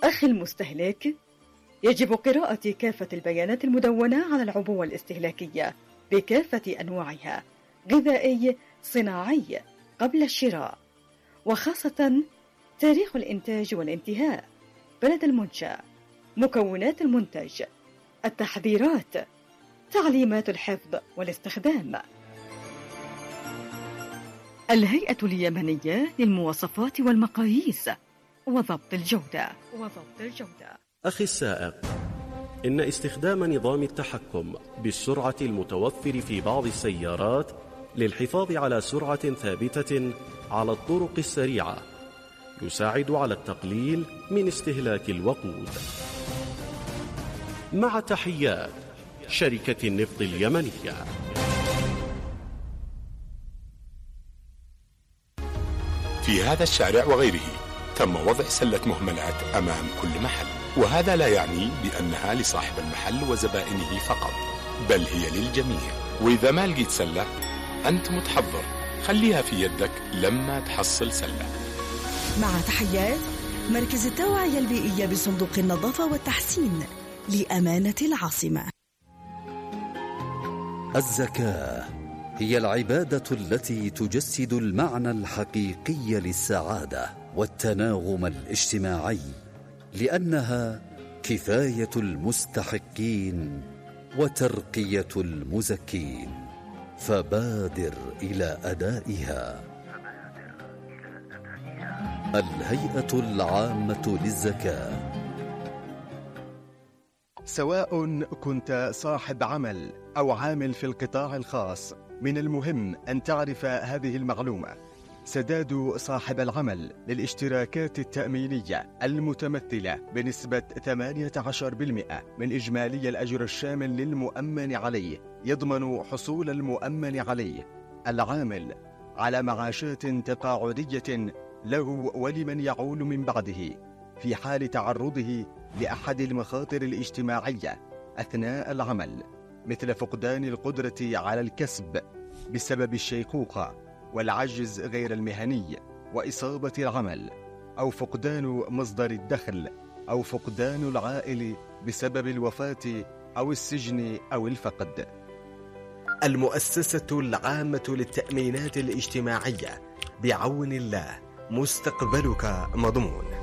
أخي المستهلك، يجب قراءة كافة البيانات المدونة على العبوة الاستهلاكية بكافة أنواعها، غذائي، صناعي، قبل الشراء، وخاصة تاريخ الإنتاج والانتهاء، بلد المنشأ، مكونات المنتج، التحذيرات، تعليمات الحفظ والاستخدام. الهيئة اليمنية للمواصفات والمقاييس وضبط الجودة. أخي السائق، إن استخدام نظام التحكم بالسرعة المتوفر في بعض السيارات للحفاظ على سرعة ثابتة على الطرق السريعة يساعد على التقليل من استهلاك الوقود. مع تحيات شركة النفط اليمنية. في هذا الشارع وغيره تم وضع سلة مهملات أمام كل محل، وهذا لا يعني بأنها لصاحب المحل وزبائنه فقط، بل هي للجميع. وإذا ما لقيت سلة أنت متحضر، خليها في يدك لما تحصل سلة. مع تحيات مركز التوعية البيئية بصندوق النظافة والتحسين لأمانة العاصمة. الزكاة هي العبادة التي تجسد المعنى الحقيقي للسعادة والتناغم الاجتماعي، لأنها كفاية المستحقين وترقية المزكين، فبادر إلى أدائها. الهيئة العامة للزكاة. سواء كنت صاحب عمل أو عامل في القطاع الخاص، من المهم أن تعرف هذه المعلومة: سداد صاحب العمل للاشتراكات التأمينية المتمثلة بنسبة 18% من إجمالي الأجر الشامل للمؤمن عليه يضمن حصول المؤمن عليه العامل على معاشات تقاعدية له ولمن يعول من بعده في حال تعرضه لأحد المخاطر الاجتماعية أثناء العمل، مثل فقدان القدرة على الكسب بسبب الشيخوخة والعجز غير المهني وإصابة العمل، أو فقدان مصدر الدخل، أو فقدان العائل بسبب الوفاة أو السجن أو الفقد. المؤسسة العامة للتأمينات الاجتماعية، بعون الله مستقبلك مضمون.